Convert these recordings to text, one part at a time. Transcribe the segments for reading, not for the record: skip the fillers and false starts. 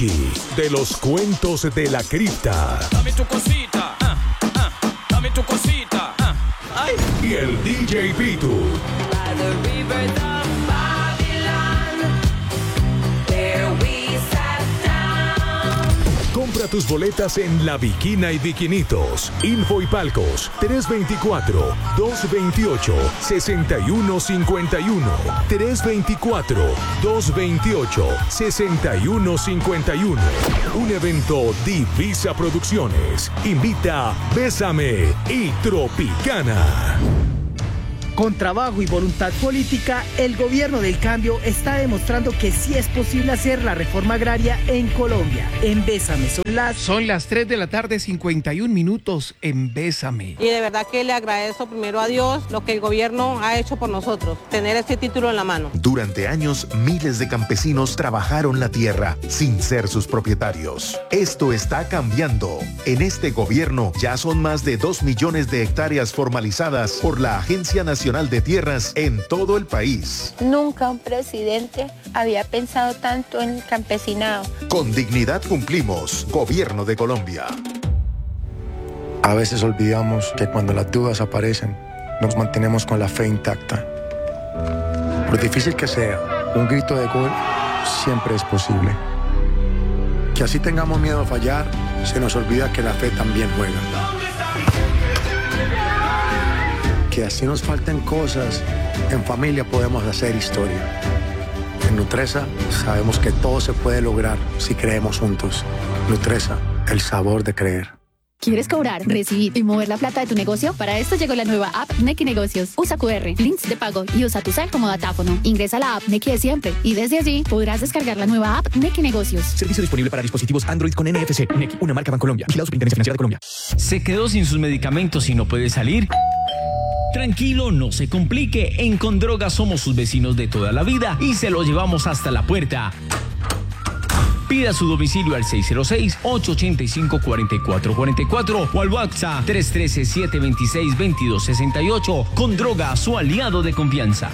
Nicky, de los cuentos de la cripta. Dame tu cosita, dame tu cosita. Ay. Y el DJ Pitu. By the rivers of Babylon, there we sat down. Compra tus boletas en La Viquina y Viquinitos. Info y Palcos 324-228-6151. 324-228-6151. Un evento Divisa Producciones. Invita Bésame y Tropicana. Con trabajo y voluntad política, el gobierno del cambio está demostrando que sí es posible hacer la reforma agraria en Colombia. En Bésame son las 3 de la tarde, 51 minutos en Bésame. Y de verdad que le agradezco primero a Dios lo que el gobierno ha hecho por nosotros, tener este título en la mano. Durante años, miles de campesinos trabajaron la tierra sin ser sus propietarios. Esto está cambiando. En este gobierno ya son más de 2 millones de hectáreas formalizadas por la Agencia Nacional de Tierras en todo el país. Nunca un presidente había pensado tanto en el campesinado. Con dignidad cumplimos. Gobierno de Colombia. A veces olvidamos que cuando las dudas aparecen, nos mantenemos con la fe intacta. Por difícil que sea, un grito de gol siempre es posible. Que así tengamos miedo a fallar, se nos olvida que la fe también juega. Que así nos falten cosas, en familia podemos hacer historia. En Nutresa sabemos que todo se puede lograr si creemos juntos. Nutresa, el sabor de creer. ¿Quieres cobrar, recibir y mover la plata de tu negocio? Para esto llegó la nueva app Nequi Negocios. Usa QR, links de pago y usa tu cel como datáfono. Ingresa a la app Nequi de siempre y desde allí podrás descargar la nueva app Nequi Negocios. Servicio disponible para dispositivos Android con NFC. Nequi, una marca Bancolombia. Vigilado Superintendencia Financiera de Colombia. ¿Se quedó sin sus medicamentos y no puede salir? Tranquilo, no se complique. En Condroga somos sus vecinos de toda la vida y se lo llevamos hasta la puerta. Pida su domicilio al 606-885-4444 o al WhatsApp 313-726-2268. Condroga, su aliado de confianza.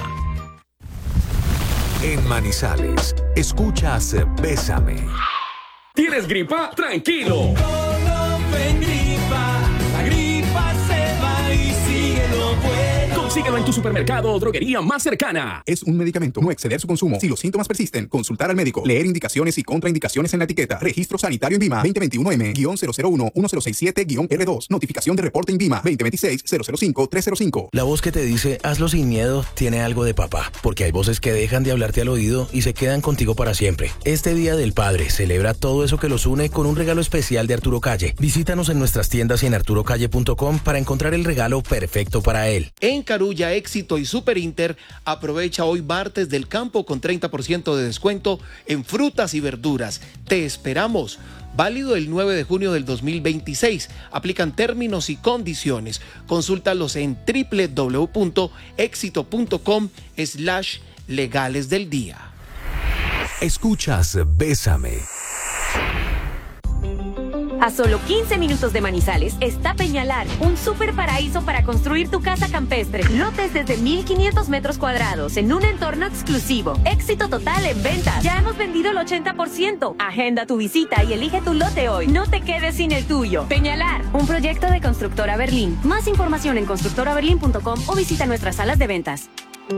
En Manizales, escuchas Bésame. ¿Tienes gripa? Tranquilo. Colofen gripa. La gripa se va y síguelo bueno. Consíguelo en tu supermercado o droguería más cercana. Es un medicamento. No exceder su consumo. Si los síntomas persisten, consultar al médico. Leer indicaciones y contraindicaciones en la etiqueta. Registro sanitario INVIMA 2021M-001-1067-R2. Notificación de reporte INVIMA 2026-005-305. La voz que te dice hazlo sin miedo tiene algo de papá, porque hay voces que dejan de hablarte al oído y se quedan contigo para siempre. Este Día del Padre celebra todo eso que los une con un regalo especial de Arturo Calle. Visítanos en nuestras tiendas y en arturocalle.com para encontrar el regalo perfecto para él. En Carulla, Éxito y Super Inter, aprovecha hoy martes del campo con 30% de descuento en frutas y verduras. Te esperamos. Válido el 9 de junio del 2026. Aplican términos y condiciones. Consúltalos en www.exito.com/legales del día. Escuchas Bésame. A solo 15 minutos de Manizales está Peñalar, un super paraíso para construir tu casa campestre. Lotes desde 1,500 metros cuadrados en un entorno exclusivo. Éxito total en ventas. Ya hemos vendido el 80%. Agenda tu visita y elige tu lote hoy. No te quedes sin el tuyo. Peñalar, un proyecto de Constructora Berlín. Más información en constructoraberlin.com o visita nuestras salas de ventas.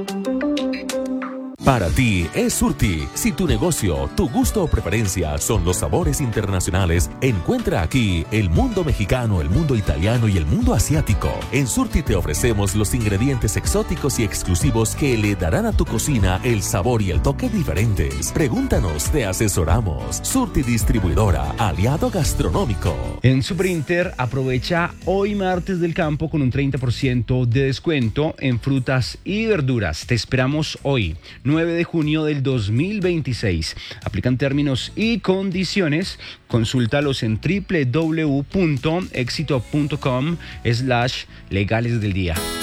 Para ti es Surti. Si tu negocio, tu gusto o preferencia son los sabores internacionales, encuentra aquí el mundo mexicano, el mundo italiano y el mundo asiático. En Surti te ofrecemos los ingredientes exóticos y exclusivos que le darán a tu cocina el sabor y el toque diferentes. Pregúntanos, te asesoramos. Surti Distribuidora, aliado gastronómico. En Superinter aprovecha hoy martes del campo con un 30% de descuento en frutas y verduras. Te esperamos hoy, 9 de junio del 2026. Aplican términos y condiciones. Consúltalos en www.exito.com/legales del día.